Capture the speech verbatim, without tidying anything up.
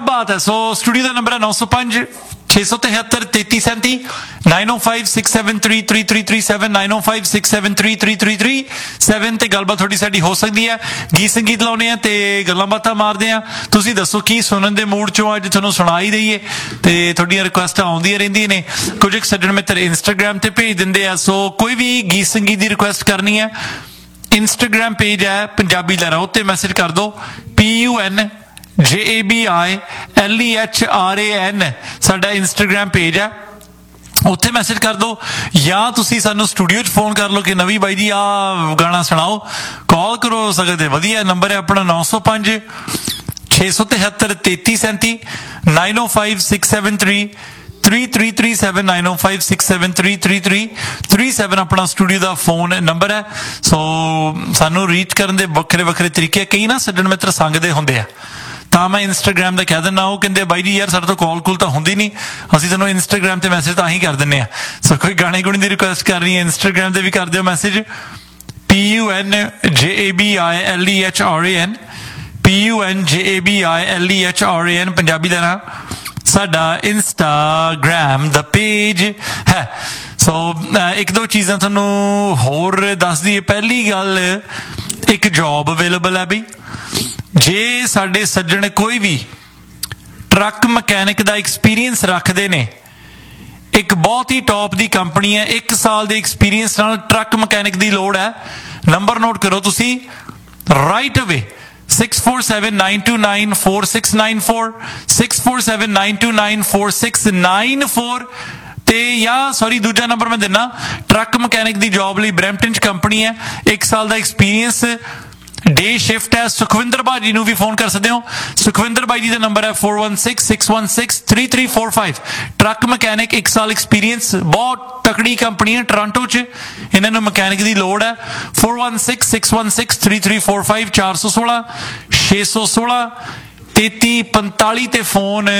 बात है। सो स्टूडियो का नंबर है नौ सौ पांच छे सौ तिहत्तर तेती सैंती नाइन ओ five six seven three three three three seven nine ओ five six seven three three three three seven ते गलबात थोड़ी साडी हो सकती है। गीत संगीत लाउने आ ते गल्लां बातां मारदे आ। तुसीं दसो की सुनन दे मूड चों अज तुहानूं सुणा ही दईए ते तुहाडीआं रिक्वेस्टां आउंदियां रहिंदियां ने। कुछ एक सज्जण मित्र इंस्टाग्राम ते भेज दिंदे आ। सो कोई भी गीत संगीत दी रिक्वेस्ट करनी है, इंस्टाग्राम पेज है पंजाबी लहरा, उत्ते मैसेज कर दो P U N J A B I L E H R A N साडा इंस्टाग्राम पेज है, उत्थे मैसेज कर दो। या तुसी सानू स्टूडियो च फोन कर लो कि नवी बाई जी आ गाना सुनाओ, कॉल करो सकते। वधिया नंबर है अपना नौ सौ पांच छे सौ तिहत्तर तेती सैंती नाइन ओ five six seven three three three three seven nine ओ five six seven three three three three seven अपना स्टूडियो का फोन नंबर है। सो सानू रीच करने दे वखरे वखरे तरीके, कई ना सज्जण मित्र संगदे हुंदे आ ਤਾਂ मैं इंस्टाग्राम का कह दिना, वो कहते बाई जी यार साडे तो कॉल कूल तो होंदी नहीं, असीं तैनूं इंस्टाग्राम ते मैसेज तो अहीं कर दिंदे आ। सो कोई गाने गुणे की रिक्वेस्ट कर रही है इंस्टाग्राम ते भी कर दिओ message P U N J A B I L E H R A N P U N J A B I L E H R A N Punjabi का नाम साडा इंस्टाग्राम दा पेज है। सो एक दो चीज़ां तुहानूं होर दस दईए। पहली गल, एक जॉब अवेलेबल है बई, जे साडे सज्जण कोई भी ट्रक मकैनिक का एक्सपीरियंस रखते ने, एक बहुत ही टॉप की कंपनी है, एक साल के एक्सपीरियंस नाल ट्रक मकैनिक की लोड़ है। नंबर नोट करो तुसी right away six four seven nine to nine four six nine four six four seven nine to nine four six nine four ते या सॉरी दूजा नंबर मैं देना, ट्रक मकैनिक की जॉब लिए ब्रैम्पटन कंपनी है, एक साल का एक्सपीरियंस, डे शिफ्ट है। सुखविंदर भाजी नूं भी फोन कर सकते हो। सुखविंदर भाई जी का नंबर है four one six six one six three three four five. Truck mechanic, एक साल एक्सपीरियंस, बहुत तकड़ी कंपनी है टोरंटो च, इन्होंने मकैनिक की लोड़ है। Four one six six one six three three four five चार सौ सोलह छे सौ सोलह तेती पंताली ते फोन